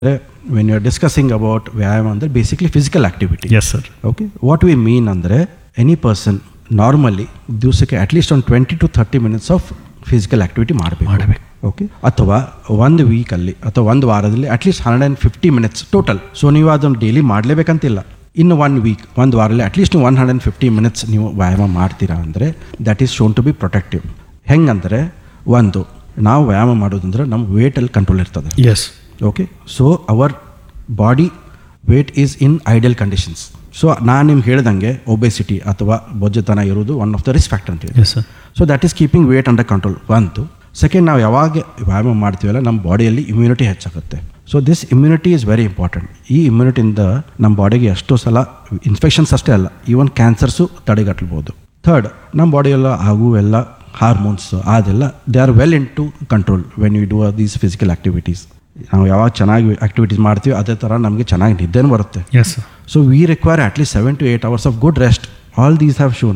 when you are discussing about ವ್ಯಾಯಾಮ ಅಂದರೆ basically physical activity. Yes sir. Okay, what we mean ಅಂದರೆ any person normally ದಿವಸಕ್ಕೆ at least ಒಂದು 20 to 30 minutes of physical activity ಮಾಡಬೇಕು. Okay, ಅಥವಾ ಒಂದು ವೀಕಲ್ಲಿ ಅಥವಾ ಒಂದು ವಾರದಲ್ಲಿ ಅಟ್ಲೀಸ್ಟ್ 150 minutes ಟೋಟಲ್. ಸೊ ನೀವು ಅದನ್ನು ಡೈಲಿ ಮಾಡಲೇಬೇಕಂತಿಲ್ಲ. ಇನ್ನು 1 week, ಒಂದು ವಾರದಲ್ಲಿ ಅಟ್ಲೀಸ್ಟ್ 150 minutes ನೀವು ವ್ಯಾಯಾಮ ಮಾಡ್ತೀರಾ ಅಂದರೆ that is shown to B protective. ಹೆಂಗಂದರೆ ಒಂದು ನಾವು ವ್ಯಾಯಾಮ ಮಾಡೋದಂದ್ರೆ ನಮ್ಮ ವೇಟಲ್ಲಿ ಕಂಟ್ರೋಲ್ ಇರ್ತದೆ. S. Okay, so our body weight is in ideal conditions. So ನಾನು ನಿಮ್ಗೆ ಹೇಳ್ದಂಗೆ ಒಬೆಸಿಟಿ ಅಥವಾ ಬೊಜ್ಜತನ ಇರೋದು one of the risk factor ಅಂತ ಹೇಳಿ. So that is keeping wait under control. ಒಂದು ಸೆಕೆಂಡ್, ನಾವು ಯಾವಾಗ ವ್ಯಾಯಾಮ ಮಾಡ್ತೀವಲ್ಲ ನಮ್ಮ ಬಾಡಿಯಲ್ಲಿ ಇಮ್ಯುನಿಟಿ ಹೆಚ್ಚಾಗುತ್ತೆ. So this immunity is very important. ಈ ಇಮ್ಯುನಿಟಿಯಿಂದ ನಮ್ಮ ಬಾಡಿಗೆ ಎಷ್ಟೋ ಸಲ ಇನ್ಫೆಕ್ಷನ್ಸ್ ಅಷ್ಟೇ ಅಲ್ಲ, ಈವನ್ ಕ್ಯಾನ್ಸರ್ಸು ತಡೆಗಟ್ಟಲ್ಬೋದು. ಥರ್ಡ್, ನಮ್ಮ ಬಾಡಿಯೆಲ್ಲ ಹಾಗೂ ಎಲ್ಲ ಹಾರ್ಮೋನ್ಸ್ ಅದೆಲ್ಲ they are well in to control when you do these physical activities. ನಾವು ಯಾವಾಗ ಚೆನ್ನಾಗಿ ಆಕ್ಟಿವಿಟೀಸ್ ಮಾಡ್ತೀವಿ ಅದೇ ಥರ ನಮಗೆ ಚೆನ್ನಾಗಿ ನಿದ್ದೆನೂ ಬರುತ್ತೆ. S. So we require at least 7 to 8 hours of good rest. All these have shown,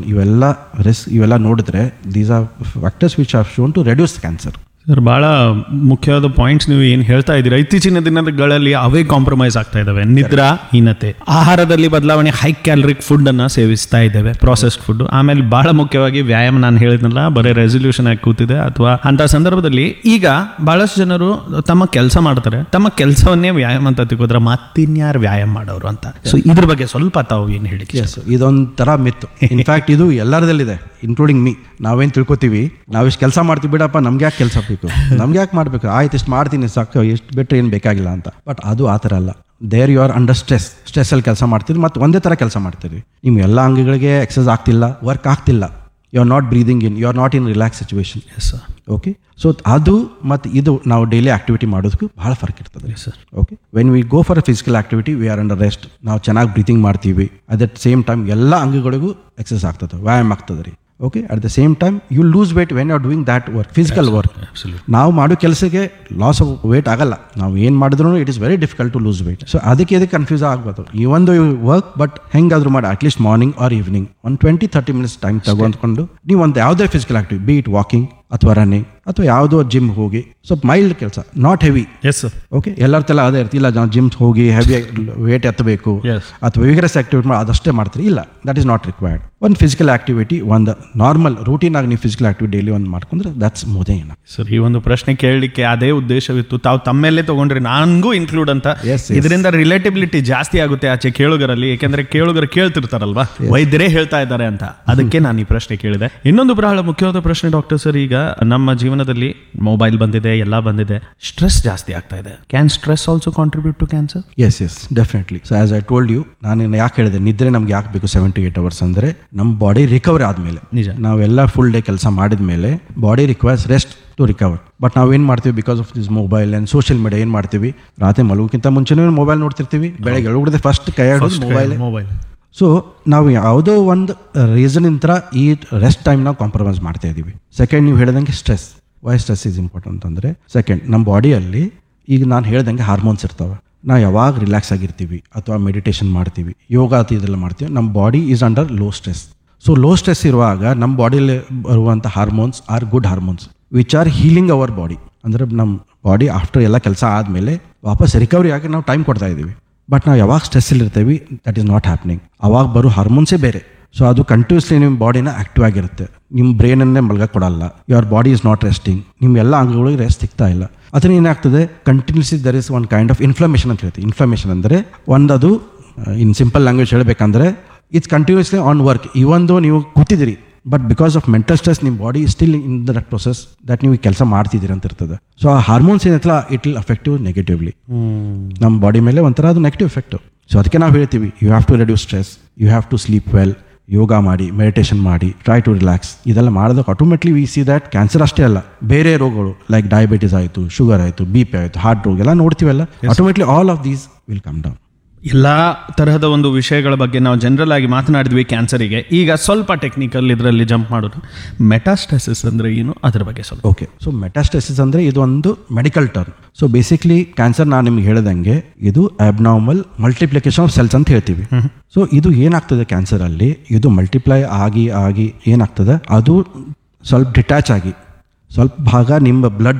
ಇವೆಲ್ಲ ನೋಡಿದ್ರೆ these are factors which have shown to reduce cancer. Sir, ಭಾಳ ಮುಖ್ಯವಾದ ಪಾಯಿಂಟ್ಸ್ ನೀವು ಏನು ಹೇಳ್ತಾ ಇದ್ದೀರಾ. ಇತ್ತೀಚಿನ ದಿನಗಳಲ್ಲಿ ಅವೇ ಕಾಂಪ್ರಮೈಸ್ ಆಗ್ತಾ ಇದ್ದಾವೆ. ನಿದ್ರಾ ಹೀನತೆ, ಆಹಾರದಲ್ಲಿ ಬದಲಾವಣೆ, ಹೈ ಕ್ಯಾಲರಿಕ್ ಫುಡ್ ಅನ್ನ ಸೇವಿಸ್ತಾ ಇದ್ದೇವೆ, ಪ್ರೊಸೆಸ್ಡ್ ಫುಡ್. ಆಮೇಲೆ ಬಹಳ ಮುಖ್ಯವಾಗಿ ವ್ಯಾಯಾಮ, ನಾನು ಹೇಳಿದ್ನಲ್ಲ, ಬರೀ ರೆಸಲ್ಯೂಷನ್ ಆಗಿ ಕೂತಿದೆ ಅಥವಾ ಅಂತ ಸಂದರ್ಭದಲ್ಲಿ ಈಗ ಬಹಳಷ್ಟು ಜನರು ತಮ್ಮ ಕೆಲಸ ಮಾಡ್ತಾರೆ, ತಮ್ಮ ಕೆಲಸವನ್ನೇ ವ್ಯಾಯಾಮ ಅಂತ ತಿಳ್ಕೋದ್ರೆ ಮತ್ತಿನ್ಯಾರು ವ್ಯಾಯಾಮ ಮಾಡೋರು ಅಂತ. ಸೊ ಇದ್ರ ಬಗ್ಗೆ ಸ್ವಲ್ಪ ತಾವು ಏನು ಹೇಳಿ. ಇದೊಂಥರ ಮಿತ್ತು. ಇನ್ಫ್ಯಾಕ್ಟ್ ಇದು ಎಲ್ಲರದಲ್ಲಿದೆ, ಇನ್ಕ್ಲೂಡಿಂಗ್ ಮೀ. ನಾವೇನು ತಿಳ್ಕೊತೀವಿ, ನಾವಿಷ್ಟು ಕೆಲಸ ಮಾಡ್ತೀವಿ, ಬಿಡಪ್ಪ ನಮ್ಗೆ ಯಾಕೆ ಕೆಲಸ ಬೇಕು, ನಮ್ಗೆ ಯಾಕೆ ಮಾಡಬೇಕು, ಆಯ್ತು ಇಷ್ಟು ಮಾಡ್ತೀನಿ ಸಾಕು, ಎಷ್ಟು ಬಿಟ್ಟರೆ ಏನು ಬೇಕಾಗಿಲ್ಲ ಅಂತ. ಬಟ್ ಅದು ಆ ಥರ ಅಲ್ಲ. ದೇರ್ ಯು ಆರ್ ಅಂಡರ್ ಸ್ಟ್ರೆಸ್ಸಲ್ಲಿ ಕೆಲಸ ಮಾಡ್ತೀರಿ ಮತ್ತು ಒಂದೇ ಥರ ಕೆಲಸ ಮಾಡ್ತೀರಿ. ನಿಮ್ಮ ಎಲ್ಲ ಅಂಗಗಳಿಗೆ ಎಕ್ಸಸೈಸ್ ಆಗ್ತಿಲ್ಲ, ವರ್ಕ್ ಆಗ್ತಿಲ್ಲ, you are not breathing in, you are not in relax situation. Yes sir. Okay, so ಅದು ಮತ್ತು ಇದು ನಾವು ಡೈಲಿ ಆಕ್ಟಿವಿಟಿ ಮಾಡೋದಕ್ಕೂ ಭಾಳ ಫರ್ಕ್ ಇರ್ತದೆ. Sir. Okay, when we go for a physical activity we are under rest. ನಾವು ಚೆನ್ನಾಗಿ ಬ್ರೀತಿಂಗ್ ಮಾಡ್ತೀವಿ, ಅಟ್ ದ ಸೇಮ್ ಟೈಮ್ ಎಲ್ಲ ಅಂಗಗಳಿಗೂ ಎಕ್ಸಸೈಸ್ ಆಗ್ತದೆ, ವ್ಯಾಯಾಮ ಆಗ್ತದೆ ರೀ. Okay, at the same time you lose wait when you are doing that work, physical work. ನಾವು ಮಾಡೋ ಕೆಲಸಕ್ಕೆ ಲಾಸ್ ಆಫ್ ವೇಟ್ ಆಗಲ್ಲ. ನಾವು ಏನು ಮಾಡಿದ್ರು it is very difficult to lose wait. So ಅದಕ್ಕೆ ಕನ್ಫ್ಯೂಸ್ ಆಗ್ಬಾರ್ದು. ಈ ಒಂದು ವರ್ಕ್ ಬಟ್ ಹೆಂಗಾದ್ರೂ ಮಾಡಿ ಅಟ್ಲೀಸ್ಟ್ ಮಾರ್ನಿಂಗ್ ಆರ್ ಈವ್ನಿಂಗ್ ಒಂದು 20-30 minutes ಟೈಮ್ ತಗೊಂಡ್ಕೊಂಡು ನೀವು ಒಂದು ಯಾವುದೇ physical activity, B it walking ಅಥವಾ ರನ್ನಿಂಗ್ ಅಥವಾ ಯಾವುದೋ ಜಿಮ್ ಹೋಗಿ, ಸ್ವಲ್ಪ ಮೈಲ್ಡ್ ಕೆಲಸ, not heavy. Yes sir. Okay, ಎಲ್ಲರ ಅದೇ ಇರ್ತಿಲ್ಲ, ನಾವು ಜಿಮ್ ಹೋಗಿ ಹೆವಿ ವೇಟ್ ಎತ್ತಬೇಕು ಅಥವಾ ವಿಗ್ರಸ್ ಆಕ್ಟಿವಿಟಿ ಮಾಡಿ ಅದಷ್ಟೇ ಮಾಡ್ತೀರಿ, ಇಲ್ಲ, ದಟ್ ಈಸ್ ನಾಟ್ ರಿಕ್ವೈರ್ಡ್. ಒಂದು ಫಿಸಿಕಲ್ ಆಕ್ಟಿವಿಟಿ, ಒಂದು ನಾರ್ಮಲ್ ರೂಟೀನ್ ಆಗಿ ನೀವು ಫಿಸಿಕಲ್ ಆಕ್ಟಿವಿಟಿ ಡೈಲಿ ಒಂದು ಮಾಡ್ಕೊಂಡ್ರೆ ದಟ್ಸ್ ಮೋದೇ ಏನ. ಸರ್, ಈ ಒಂದು ಪ್ರಶ್ನೆ ಕೇಳಲಿಕ್ಕೆ ಅದೇ ಉದ್ದೇಶವಿತ್ತು. ತಾವು ತಮ್ಮೇಲೆ ತಗೊಂಡ್ರೆ ನನಗೂ ಇನ್ಕ್ಲೂಡ್ ಅಂತ. ಇದರಿಂದ ರಿಲೇಟಿಬಿಲಿಟಿ ಜಾಸ್ತಿ ಆಗುತ್ತೆ ಆಚೆ ಕೇಳುಗರಲ್ಲಿ, ಯಾಕೆಂದ್ರೆ ಕೇಳುಗರು ಕೇಳ್ತಿರ್ತಾರಲ್ವಾ, ವೈದ್ಯರೇ ಹೇಳ್ತಾ ಇದ್ದಾರೆ ಅಂತ. ಅದಕ್ಕೆ ನಾನು ಈ ಪ್ರಶ್ನೆ ಕೇಳಿದೆ. ಇನ್ನೊಂದು ಬಹಳ ಮುಖ್ಯವಾದ ಪ್ರಶ್ನೆ ಡಾಕ್ಟರ್ ಸರ್, ಈಗ ನಮ್ಮ ಜೀವನದಲ್ಲಿ ಮೊಬೈಲ್ ಬಂದಿದೆ, ಎಲ್ಲ ಬಂದಿದೆ, ಸ್ಟ್ರೆಸ್ ಜಾಸ್ತಿ ಆಗ್ತಾ ಇದೆ. Can stress also contribute to cancer? Yes definitely. So as I told you, ನಾನು ಯಾಕೆ ಹೇಳಿದೆ ನಿದ್ರೆ ನಮ್ಗೆ ಯಾಕೆ ಬೇಕು 7 to 8 hours ಅಂದರೆ ನಮ್ಮ ಬಾಡಿ ರಿಕವರಿ ಆದಮೇಲೆ, ನಿಜ ನಾವೆಲ್ಲ ಫುಲ್ ಡೇ ಕೆಲಸ ಮಾಡಿದ ಮೇಲೆ body requires rest to recover. But ನಾವೇನು ಮಾಡ್ತೀವಿ, because of this mobile and social media ಏನು ಮಾಡ್ತೀವಿ, ರಾತ್ರಿ ಮಲಗೋಕ್ಕಿಂತ ಮುಂಚೆನೇ ಮೊಬೈಲ್ ನೋಡ್ತಿರ್ತೀವಿ, ಬೆಳಗ್ಗೆ ಎಳ್ಬಿಡದೆ ಫಸ್ಟ್ ಕೈ ಆಡೋದು ಮೊಬೈಲ್. ಸೊ ನಾವು ಯಾವುದೋ ಒಂದು ರೀಸನಿಂದ ಈ ರೆಸ್ಟ್ ಟೈಮ್ ನಾವು ಕಾಂಪ್ರಮೈಸ್ ಮಾಡ್ತಾ ಇದ್ದೀವಿ. ಸೆಕೆಂಡ್, ನೀವು ಹೇಳ್ದಂಗೆ stress. Y stress is important ಅಂದರೆ, ಸೆಕೆಂಡ್, ನಮ್ಮ ಬಾಡಿಯಲ್ಲಿ ಈಗ ನಾನು ಹೇಳ್ದಂಗೆ ಹಾರ್ಮೋನ್ಸ್ ಇರ್ತಾವೆ. ನಾವು ಯಾವಾಗ ರಿಲ್ಯಾಕ್ಸ್ ಆಗಿರ್ತೀವಿ ಅಥವಾ ಮೆಡಿಟೇಷನ್ ಮಾಡ್ತೀವಿ, ಯೋಗ ಇದೆಲ್ಲ ಮಾಡ್ತೀವಿ, ನಮ್ಮ body is under low stress. So low stress ಇರುವಾಗ ನಮ್ಮ ಬಾಡಿಯಲ್ಲಿ ಬರುವಂಥ hormones are good hormones which are healing our body. ಅಂದರೆ ನಮ್ಮ ಬಾಡಿ ಆಫ್ಟರ್ ಎಲ್ಲ ಕೆಲಸ ಆದಮೇಲೆ ವಾಪಸ್ ರಿಕವರಿ ಆಗಿ ನಾವು ಟೈಮ್ ಕೊಡ್ತಾ ಇದ್ದೀವಿ. ಬಟ್ ನಾವು ಯಾವಾಗ ಸ್ಟ್ರೆಸ್ಸಲ್ಲಿ ಇರ್ತೀವಿ, ದಟ್ ಈಸ್ ನಾಟ್ ಹ್ಯಾಪ್ನಿಂಗ್. ಅವಾಗ ಬರೋ ಹಾರ್ಮೋನ್ಸೇ ಬೇರೆ. ಸೊ ಅದು ಕಂಟಿನ್ಯೂಸ್ಲಿ ನಿಮ್ಮ ಬಾಡಿನ ಆಕ್ಟಿವ್ ಆಗಿರುತ್ತೆ, ನಿಮ್ಮ ಬ್ರೈನನ್ನೇ ಮಲ್ಗ ಕೊಡಲ್ಲ, your body is not resting, ನಿಮ್ಮ ಎಲ್ಲ ಅಂಗಗಳಿಗೆ ರೆಸ್ಟ್ ಸಿಗ್ತಾ ಇಲ್ಲ. ಅದನ್ನ ಏನಾಗ್ತದೆ, continuously there is one kind of inflammation ಅಂತ ಹೇಳ್ತೀವಿ. ಇನ್ಫ್ಲಮೇಷನ್ ಅಂದರೆ ಅದು ಇನ್ ಸಿಂಪಲ್ ಲ್ಯಾಂಗ್ವೇಜ್ ಹೇಳಬೇಕಂದ್ರೆ ಇಟ್ಸ್ ಕಂಟಿನ್ಯೂಸ್ಲಿ ಆನ್ ವರ್ಕ್. ಇವೊಂದು ನೀವು ಕೂತಿದ್ದೀರಿ, but because of mental stress ನಿಮ್ಮ body still in that process that ನೀವು ಕೆಲಸ ಮಾಡ್ತಿದ್ದೀರಿ ಅಂತ ಇರ್ತದೆ. ಸೊ ಆ ಹಾರ್ಮೋನ್ಸ್ ಏನೈತಲ್ಲ ಇಟ್ ವಿಲ್ ಅಫೆಕ್ಟಿವ್ ನೆಗೆಟಿವ್ಲಿ ನಮ್ಮ ಬಾಡಿ ಮೇಲೆ ಒಂಥರ ಅದು ನೆಗೆಟಿವ್ ಎಫೆಕ್ಟು. ಸೊ ಅದಕ್ಕೆ ನಾವು ಹೇಳ್ತೀವಿ, you have to reduce stress, you have to sleep well, ಯೋಗ ಮಾಡಿ, ಮೆಡಿಟೇಷನ್ ಮಾಡಿ, ಟ್ರೈ ಟು ರಿಲ್ಯಾಕ್ಸ್. ಇದೆಲ್ಲ ಮಾಡಿದಾಗ automatically V see that cancer ಅಷ್ಟೇ ಅಲ್ಲ, ಬೇರೆ ರೋಗಗಳು ಲೈಕ್ ಡಯಾಬಿಟೀಸ್ ಆಯಿತು, ಶುಗರ್ ಆಯಿತು, BP ಆಯಿತು, ಹಾರ್ಟ್ ರೋಗ ಎಲ್ಲ ನೋಡ್ತೀವಲ್ಲ, automatically all of these will come down. ಎಲ್ಲ ತರಹದ ಒಂದು ವಿಷಯಗಳ ಬಗ್ಗೆ ನಾವು ಜನರಲ್ ಆಗಿ ಮಾತನಾಡಿದ್ವಿ ಕ್ಯಾನ್ಸರಿಗೆ. ಈಗ ಸ್ವಲ್ಪ ಟೆಕ್ನಿಕಲ್ ಇದರಲ್ಲಿ ಜಂಪ್ ಮಾಡೋದು, ಮೆಟಾಸ್ಟಾಸಿಸ್ ಅಂದರೆ ಏನು, ಅದರ ಬಗ್ಗೆ ಸ್ವಲ್ಪ. ಓಕೆ, ಸೊ ಮೆಟಾಸ್ಟಾಸಿಸ್ ಅಂದರೆ ಇದು ಒಂದು medical term. So basically cancer ನಾನು ನಿಮ್ಗೆ ಹೇಳ್ದಂಗೆ ಇದು ಅಬ್ನಾರ್ಮಲ್ ಮಲ್ಟಿಪ್ಲಿಕೇಶನ್ ಆಫ್ ಸೆಲ್ಸ್ ಅಂತ ಹೇಳ್ತೀವಿ. ಸೊ ಇದು ಏನಾಗ್ತದೆ ಕ್ಯಾನ್ಸರಲ್ಲಿ, ಇದು ಮಲ್ಟಿಪ್ಲೈ ಆಗಿ ಆಗಿ ಏನಾಗ್ತದೆ, ಅದು ಸ್ವಲ್ಪ ಡಿಟ್ಯಾಚ್ ಆಗಿ ಸ್ವಲ್ಪ ಭಾಗ ನಿಮ್ಮ ಬ್ಲಡ್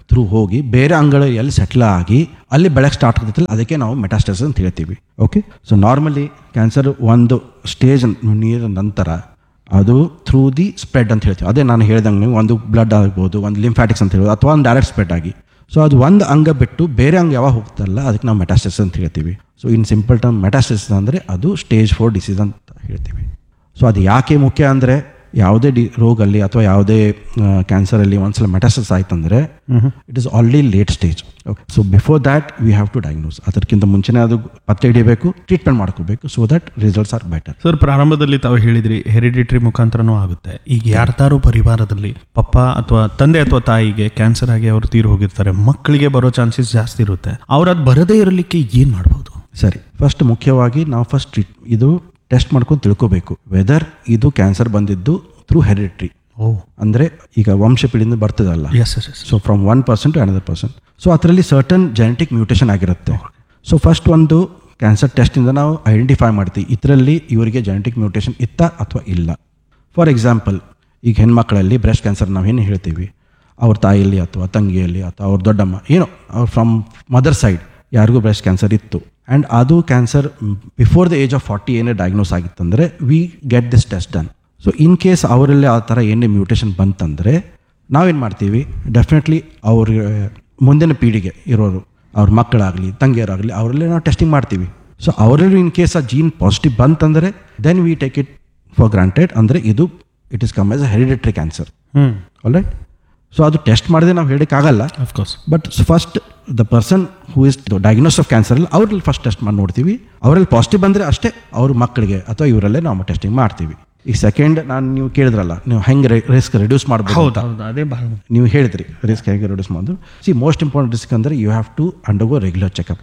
ಥ್ರೂ ಹೋಗಿ ಬೇರೆ ಅಂಗಗಳಲ್ಲಿ ಎಲ್ಲಿ ಸೆಟ್ಲ್ ಆಗಿ ಅಲ್ಲಿ ಬೆಳಗ್ಗೆ ಸ್ಟಾರ್ಟ್ ಆಗ್ತೈತಲ್ಲ ಅದಕ್ಕೆ ನಾವು ಮೆಟಾಸ್ಟಸಿಸ್ ಅಂತ ಹೇಳ್ತೀವಿ. ಓಕೆ, ಸೊ ನಾರ್ಮಲಿ ಕ್ಯಾನ್ಸರ್ ಒಂದು ಸ್ಟೇಜ್ ನೀರಿನ ನಂತರ ಅದು ಥ್ರೂ ದಿ ಸ್ಪ್ರೆಡ್ ಅಂತ ಹೇಳ್ತೀವಿ. ಅದೇ ನಾನು ಹೇಳ್ದಂಗೆ ನೀವು ಒಂದು ಬ್ಲಡ್ ಆಗ್ಬೋದು, ಒಂದು ಲಿಂಫ್ಯಾಟಿಕ್ಸ್ ಅಂತ ಹೇಳ್ಬೋದು, ಅಥವಾ ಒಂದು ಡೈರೆಕ್ಟ್ ಸ್ಪ್ರೆಡ್ ಆಗಿ. ಸೊ ಅದು ಒಂದು ಅಂಗ ಬಿಟ್ಟು ಬೇರೆ ಅಂಗ ಯಾವಾಗ ಹೋಗ್ತಾರಲ್ಲ ಅದಕ್ಕೆ ನಾವು ಮೆಟಾಸ್ಟಸಿಸ್ ಅಂತ ಹೇಳ್ತೀವಿ. So in simple term metastasis ಅಂದರೆ ಅದು ಸ್ಟೇಜ್ 4 ಡಿಸೀಸ್ ಅಂತ ಹೇಳ್ತೀವಿ. ಸೊ ಅದು ಯಾಕೆ ಮುಖ್ಯ ಅಂದರೆ ಯಾವುದೇ ರೋಗಲ್ಲಿ ಅಥವಾ ಯಾವುದೇ ಕ್ಯಾನ್ಸರಲ್ಲಿ ಒಂದ್ಸಲ ಮೆಟಾಸ್ಟಸಿಸ್ ಆಯ್ತಂದ್ರೆ it is already late stage. Okay, so before that we have to diagnose. ಅದಕ್ಕಿಂತ ಮುಂಚೆನೇ ಅದು ಪತ್ತೆ ಹಿಡಿಯಬೇಕು, ಟ್ರೀಟ್ಮೆಂಟ್ ಮಾಡ್ಕೋಬೇಕು, so that results are better. Sir, ಪ್ರಾರಂಭದಲ್ಲಿ ತಾವು ಹೇಳಿದ್ರಿ ಹೆರಿಡಿಟ್ರಿ ಮುಖಾಂತರನೂ ಆಗುತ್ತೆ. ಈಗ ಯಾರ್ದಾರು ಪರಿವಾರದಲ್ಲಿ ಪಪ್ಪ ಅಥವಾ ತಂದೆ ಅಥವಾ ತಾಯಿಗೆ ಕ್ಯಾನ್ಸರ್ ಆಗಿ ಅವರು ತೀರು ಹೋಗಿರ್ತಾರೆ, ಮಕ್ಕಳಿಗೆ ಬರೋ ಚಾನ್ಸಸ್ ಜಾಸ್ತಿ ಇರುತ್ತೆ. ಅವ್ರು ಅದು ಬರದೇ ಇರಲಿಕ್ಕೆ ಏನು ಮಾಡ್ಬೋದು? ಸರಿ, ಫಸ್ಟ್ ಮುಖ್ಯವಾಗಿ ನಾವು ಫಸ್ಟ್ ಇದು ಟೆಸ್ಟ್ ಮಾಡ್ಕೊಂಡು ತಿಳ್ಕೋಬೇಕು ವೆದರ್ ಇದು ಕ್ಯಾನ್ಸರ್ ಬಂದಿದ್ದು ಥ್ರೂ ಹೆರಿಡಿಟ್ರಿ. ಅಂದರೆ ಈಗ ವಂಶ ಪೀಳಿಂದ ಬರ್ತದಲ್ಲ. So from 1% to another person. So ಅದರಲ್ಲಿ ಸರ್ಟನ್ ಜೆನೆಟಿಕ್ ಮ್ಯೂಟೇಷನ್ ಆಗಿರುತ್ತೆ. ಸೊ ಫಸ್ಟ್ ಒಂದು ಕ್ಯಾನ್ಸರ್ ಟೆಸ್ಟಿಂದ ನಾವು ಐಡೆಂಟಿಫೈ ಮಾಡ್ತೀವಿ ಇದರಲ್ಲಿ ಇವರಿಗೆ ಜೆನೆಟಿಕ್ ಮ್ಯೂಟೇಷನ್ ಇತ್ತ ಅಥವಾ ಇಲ್ಲ. ಫಾರ್ ಎಕ್ಸಾಂಪಲ್, ಈಗ ಹೆಣ್ಮಕ್ಳಲ್ಲಿ ಬ್ರೆಸ್ಟ್ ಕ್ಯಾನ್ಸರ್ ನಾವು ಏನು ಹೇಳ್ತೀವಿ, ಅವ್ರ ತಾಯಿಯಲ್ಲಿ ಅಥವಾ ತಂಗಿಯಲ್ಲಿ ಅಥವಾ ಅವ್ರ ದೊಡ್ಡಮ್ಮ ಏನೋ ಅವ್ರು ಫ್ರಮ್ ಮದರ್ ಸೈಡ್ ಯಾರಿಗೂ ಬ್ರೆಸ್ಟ್ ಕ್ಯಾನ್ಸರ್ ಇತ್ತು ಆ್ಯಂಡ್ ಅದು cancer before the age of 40 ಏನೇ diagnose ಆಗಿತ್ತಂದರೆ we get this test done. So in case ಅವರಲ್ಲಿ ಆ ಥರ ಏನೇ ಮ್ಯೂಟೇಷನ್ ಬಂತಂದರೆ ನಾವೇನು ಮಾಡ್ತೀವಿ, ಡೆಫಿನೆಟ್ಲಿ ಅವ್ರಿಗೆ ಮುಂದಿನ ಪೀಳಿಗೆ ಇರೋರು ಅವ್ರ ಮಕ್ಕಳಾಗಲಿ ತಂಗಿಯರಾಗಲಿ ಅವರಲ್ಲೇ ನಾವು ಟೆಸ್ಟಿಂಗ್ ಮಾಡ್ತೀವಿ. ಸೊ ಅವರಲ್ಲಿ ಇನ್ ಕೇಸ್ ಆ ಜೀನ್ ಪಾಸಿಟಿವ್ ಬಂತಂದರೆ then we take it for granted, ಅಂದರೆ ಇದು it is come as a hereditary cancer. All right. So ಅದು ಟೆಸ್ಟ್ ಮಾಡಿದ್ರೆ ನಾವು ಹೇಳೋಕ್ಕಾಗಲ್ಲ, of course. But first the person who is diagnose of cancer ಅವ್ರಲ್ಲಿ ಫಸ್ಟ್ ಟೆಸ್ಟ್ ಮಾಡಿ ನೋಡ್ತೀವಿ. ಅವರಲ್ಲಿ ಪಾಸಿಟಿವ್ ಬಂದರೆ ಅಷ್ಟೇ ಅವ್ರ ಮಕ್ಕಳಿಗೆ ಅಥವಾ ಇವರಲ್ಲೇ ನಾವು ಟೆಸ್ಟಿಂಗ್ ಮಾಡ್ತೀವಿ. ಈಗ ಸೆಕೆಂಡ್ ನೀವು ಕೇಳಿದ್ರಲ್ಲ, ನೀವು ಹೆಂಗೆ ರಿಸ್ಕ್ ರಿಡ್ಯೂಸ್ ಮಾಡ್ಬೋದು, ಅದೇ ನೀವು ಹೇಳಿದ್ರಿ ರಿಸ್ಕ್ ಹೇಗೆ ರಿಡ್ಯೂಸ್ ಮಾಡೋದು. ಮೋಸ್ಟ್ ಇಂಪಾರ್ಟೆಂಟ್ ರಿಸ್ಕ್ ಅಂದರೆ you have to undergo regular checkup.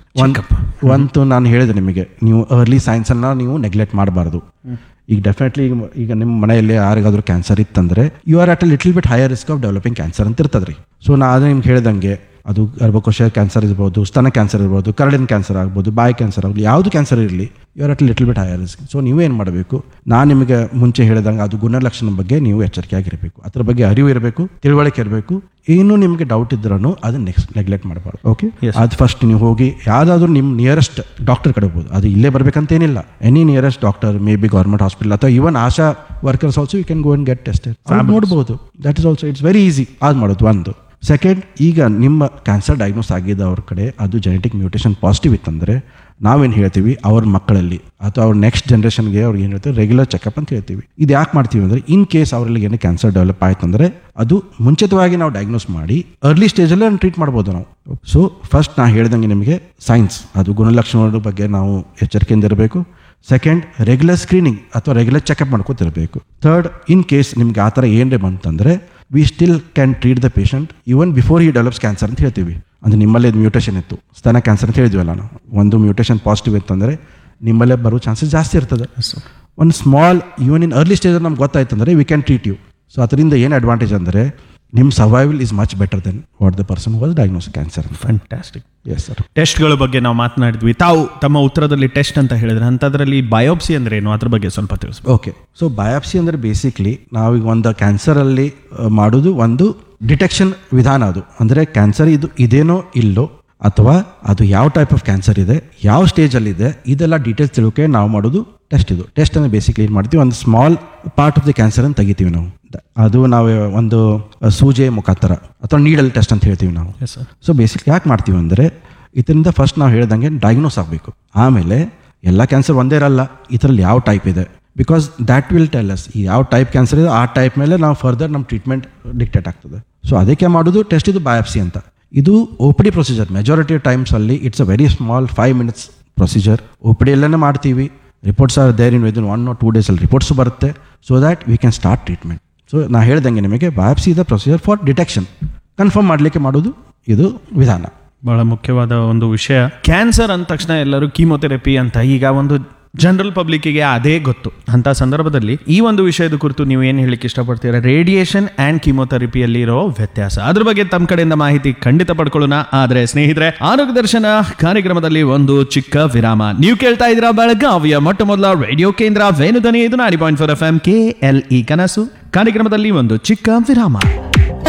ಒಂದು ನಾನು ಹೇಳಿದೆ ನಿಮಗೆ, ನೀವು ಅರ್ಲಿ ಸೈನ್ಸನ್ನು ನೀವು ನೆಗ್ಲೆಕ್ಟ್ ಮಾಡಬಾರ್ದು. ಈಗ ಡೆಫಿನೆಟ್ಲಿ ಈಗ ನಿಮ್ಮ ಮನೆಯಲ್ಲಿ ಯಾರಿಗಾದ್ರೂ ಕ್ಯಾನ್ಸರ್ ಇತ್ತಂದರೆ you are at a little bit higher risk of developing cancer ಅಂತ ಇರ್ತದೆ ರೀ. ಸೊ ನಾನು ನಿಮ್ಗೆ ಹೇಳ್ದಂಗೆ ಅದು ಗರ್ಭಕೋಶ ಕ್ಯಾನ್ಸರ್ ಇರ್ಬೋದು, ಸ್ತನ ಕ್ಯಾನ್ಸರ್ ಇರ್ಬೋದು, ಕರಳಿನ ಕ್ಯಾನ್ಸರ್ ಆಗ್ಬೋದು, ಬಾಯಿ ಕ್ಯಾನ್ಸರ್ ಆಗಲಿ, ಯಾವುದು ಕ್ಯಾನ್ಸರ್ ಇರಲಿ you are at little bit higher risk. So ನೀವೇನು ಮಾಡಬೇಕು, ನಾನು ನಿಮಗೆ ಮುಂಚೆ ಹೇಳಿದಂಗೆ ಅದು ಗುಣಲಕ್ಷಣ ಬಗ್ಗೆ ನೀವು ಎಚ್ಚರಿಕೆಯಾಗಿರಬೇಕು, ಅದ್ರ ಬಗ್ಗೆ ಅರಿವು ಇರಬೇಕು, ತಿಳುವಳಿಕೆ ಇರಬೇಕು. ಏನು ನಿಮಗೆ ಡೌಟ್ ಇದ್ರೂ ಅದನ್ನ ನೆಗ್ಲೆಕ್ಟ್ ಮಾಡಬಾರ್ದು. ಓಕೆ, ಅದು ಫಸ್ಟ್ ನೀವು ಹೋಗಿ ಯಾವುದಾದ್ರೂ ನಿಮ್ಮ ನಿಯರೆಸ್ಟ್ ಡಾಕ್ಟರ್ ಕಡೆ ಹೋಗ್ಬೋದು. ಅದು ಇಲ್ಲೇ ಬರಬೇಕಂತೇನಿಲ್ಲ, any nearest doctor, may be government hospital ಅಥವಾ ಇವನ್ ಆಶಾ workers also you can go and get tested, ನೋಡ್ಬೋದು. That is also it's very easy ಅದು ಮಾಡೋದು. ಒಂದು ಸೆಕೆಂಡ್, ಈಗ ನಿಮ್ಮ ಕ್ಯಾನ್ಸರ್ ಡಯಾಗ್ನೋಸ್ ಆಗಿದ್ದ ಅವ್ರ ಕಡೆ ಅದು ಜೆನೆಟಿಕ್ ಮ್ಯೂಟೇಷನ್ ಪಾಸಿಟಿವ್ ಇತ್ತಂದರೆ ನಾವೇನು ಹೇಳ್ತೀವಿ, ಅವ್ರ ಮಕ್ಕಳಲ್ಲಿ ಅಥವಾ ಅವ್ರ ನೆಕ್ಸ್ಟ್ ಜನ್ರೇಷನ್ಗೆ ಅವ್ರಿಗೆ ಏನು ಹೇಳ್ತೀವಿ, ರೆಗ್ಯುಲರ್ ಚೆಕಪ್ ಅಂತ ಹೇಳ್ತೀವಿ. ಇದು ಯಾಕೆ ಮಾಡ್ತೀವಿ ಅಂದರೆ ಇನ್ ಕೇಸ್ ಅವರಲ್ಲಿ ಏನು ಕ್ಯಾನ್ಸರ್ ಡೆವಲಪ್ ಆಯ್ತಂದರೆ ಅದು ಮುಂಚಿತವಾಗಿ ನಾವು ಡಯಾಗ್ನೋಸ್ ಮಾಡಿ ಅರ್ಲಿ ಸ್ಟೇಜಲ್ಲೇ ಟ್ರೀಟ್ ಮಾಡ್ಬೋದು ನಾವು. ಸೊ ಫಸ್ಟ್ ನಾ ಹೇಳ್ದಂಗೆ ನಿಮಗೆ ಸೈನ್ಸ್ ಅದು ಗುಣಲಕ್ಷಣಗಳ ಬಗ್ಗೆ ನಾವು ಎಚ್ಚರಿಕೆಯಿಂದ ಇರಬೇಕು. ಸೆಕೆಂಡ್, ರೆಗ್ಯುಲರ್ ಸ್ಕ್ರೀನಿಂಗ್ ಅಥವಾ regular checkup ಮಾಡ್ಕೋತಿರಬೇಕು. Third, in case ನಿಮ್ಗೆ ಆ ಥರ ಏನ್ರೆ ಬಂತಂದರೆ we still can treat the patient even before he develops cancer ಅಂತ ಹೇಳ್ತೀವಿ. ಅಂದರೆ ನಿಮ್ಮಲ್ಲೇ ಮ್ಯೂಟೇಷನ್ ಇತ್ತು, ಸ್ತನ ಕ್ಯಾನ್ಸರ್ ಅಂತ ಹೇಳಿದ್ವಲ್ಲ ನಾವು, ಒಂದು ಮ್ಯೂಟೇಷನ್ ಪಾಸಿಟಿವ್ ಇತ್ತಂದರೆ ನಿಮ್ಮಲ್ಲೇ ಬರೋ ಚಾನ್ಸಸ್ ಜಾಸ್ತಿ ಇರ್ತದೆ. ಒಂದು small even in early stage ನಮ್ಗೆ ಗೊತ್ತಾಯ್ತಂದರೆ we can treat you. So ಅದರಿಂದ ಏನು ಅಡ್ವಾಂಟೇಜ್ ಅಂದರೆ ನಿಮ್ಮ survival is much better then what the person was diagnose cancer. Fantastic. Yes sir. ಟೆಸ್ಟ್ಗಳ ಬಗ್ಗೆ ನಾವು ಮಾತನಾಡಿದ್ವಿ. ತಾವು ತಮ್ಮ ಉತ್ತರದಲ್ಲಿ ಟೆಸ್ಟ್ ಅಂತ ಹೇಳಿದ್ರೆ ಅಂಥದ್ರಲ್ಲಿ ಬಯೋಪ್ಸಿ ಅಂದ್ರೆ ಏನು, ಅದ್ರ ಬಗ್ಗೆ ಸ್ವಲ್ಪ ತಿಳಿಸ್ಬೇಕು. ಓಕೆ, ಸೊ ಬಯೋಪ್ಸಿ ಅಂದರೆ ಬೇಸಿಕ್ಲಿ ನಾವೀಗ ಒಂದು ಕ್ಯಾನ್ಸರಲ್ಲಿ ಮಾಡೋದು ಒಂದು ಡಿಟೆಕ್ಷನ್ ವಿಧಾನ. ಅದು ಅಂದರೆ ಕ್ಯಾನ್ಸರ್ ಇದು ಇದೇನೋ ಇಲ್ಲೋ ಅಥವಾ ಅದು ಯಾವ ಟೈಪ್ ಆಫ್ ಕ್ಯಾನ್ಸರ್ ಇದೆ, ಯಾವ ಸ್ಟೇಜಲ್ಲಿದೆ, ಇದೆಲ್ಲ ಡೀಟೇಲ್ಸ್ ತಿಳ್ಕೆ ನಾವು ಮಾಡೋದು ಟೆಸ್ಟ್. ಇದು ಟೆಸ್ಟ್ ಅಂದರೆ ಬೇಸಿಕ್ಲಿ ಏನು ಮಾಡ್ತೀವಿ, ಒಂದು ಸ್ಮಾಲ್ ಪಾರ್ಟ್ ಆಫ್ ದಿ ಕ್ಯಾನ್ಸರನ್ನು ತೆಗಿತೀವಿ ನಾವು. ಅದು ನಾವು ಒಂದು ಸೂಜೆ ಮುಖಾಂತರ ಅಥವಾ ನೀಡಲ್ ಟೆಸ್ಟ್ ಅಂತ ಹೇಳ್ತೀವಿ ನಾವು. ಸೊ ಬೇಸಿಕ್ಲಿ ಯಾಕೆ ಮಾಡ್ತೀವಿ ಅಂದರೆ ಇದರಿಂದ ಫಸ್ಟ್ ನಾವು ಹೇಳ್ದಂಗೆ ಡಯಾಗ್ನೋಸ್ ಆಗಬೇಕು. ಆಮೇಲೆ ಎಲ್ಲ ಕ್ಯಾನ್ಸರ್ ಒಂದೇ ಇರಲ್ಲ, ಇದರಲ್ಲಿ ಯಾವ ಟೈಪ್ ಇದೆ, because that will tell us ಈ ಯಾವ ಟೈಪ್ ಕ್ಯಾನ್ಸರ್ ಇದೆ, ಆ ಟೈಪ್ ಮೇಲೆ ನಾವು ಫರ್ದರ್ ನಮ್ಮ ಟ್ರೀಟ್ಮೆಂಟ್ ಡಿಕ್ಟೇಟ್ ಆಗ್ತದೆ. ಸೊ ಅದಕ್ಕೆ ಮಾಡೋದು ಟೆಸ್ಟ್, ಇದು ಬಯಾಪ್ಸಿ ಅಂತ. ಇದು OPD procedure. Majority ಟೈಮ್ಸಲ್ಲಿ it's a very small 5 minutes procedure. OPD ಎಲ್ಲನೇ ಮಾಡ್ತೀವಿ. Reports are there in within 1 or 2 days reports ಬರುತ್ತೆ. So that we can start treatment. So ನಾ ಹೇಳ್ದಂಗೆ ನಿಮಗೆ biopsy the procedure for detection, confirm ಮಾಡಲಿಕ್ಕೆ ಮಾಡೋದು ಇದು ವಿಧಾನ. ಬಹಳ ಮುಖ್ಯವಾದ ಒಂದು ವಿಷಯ. ಕ್ಯಾನ್ಸರ್ ಅಂದ ತಕ್ಷಣ ಎಲ್ಲರೂ ಕೀಮೋಥೆರಪಿ ಅಂತ ಈಗ ಒಂದು ಜನರಲ್ ಪಬ್ಲಿಕ್ಕಿಗೆ ಅದೇ ಗೊತ್ತು. ಅಂಥ ಸಂದರ್ಭದಲ್ಲಿ ಈ ಒಂದು ವಿಷಯದ ಕುರಿತು ನೀವು ಏನು ಹೇಳಿಕ್ಕೆ ಇಷ್ಟಪಡ್ತೀರಾ? ರೇಡಿಯೇಷನ್ ಆ್ಯಂಡ್ ಕೀಮೋಥೆರಪಿಯಲ್ಲಿ ಇರೋ ವ್ಯತ್ಯಾಸ, ಅದ್ರ ಬಗ್ಗೆ ತಮ್ಮ ಕಡೆಯಿಂದ ಮಾಹಿತಿ ಖಂಡಿತ ಪಡ್ಕೊಳ್ಳೋಣ. ಆದರೆ ಸ್ನೇಹಿತರೆ, ಆರೋಗ್ಯ ದರ್ಶನ ಕಾರ್ಯಕ್ರಮದಲ್ಲಿ ಒಂದು ಚಿಕ್ಕ ವಿರಾಮ. ನೀವು ಕೇಳ್ತಾ ಇದ್ದೀರಾ ಬೆಳಗಾವಿಯ ಮೊಟ್ಟ ಮೊದಲ ರೇಡಿಯೋ ಕೇಂದ್ರ ವೇಣುಧ್ವನಿ, ಇದು 90.4 FM KLE ಕನಸು. ಕಾರ್ಯಕ್ರಮದಲ್ಲಿ ಒಂದು ಚಿಕ್ಕ ವಿರಾಮ.